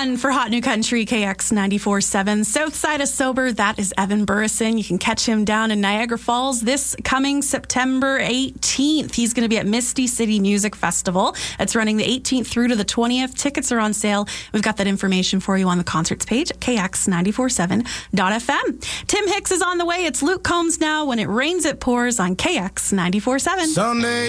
1 for Hot New Country, KX 94.7. South Side of Sober, that is Evan Burrison. You can catch him down in Niagara Falls this coming September 18th. He's going to be at Misty City Music Festival. It's running the 18th through to the 20th. Tickets are on sale. We've got that information for you on the concerts page at kx947.fm. Tim Hicks is on the way. It's Luke Combs now. When it rains, it pours on KX 94.7. Sunday.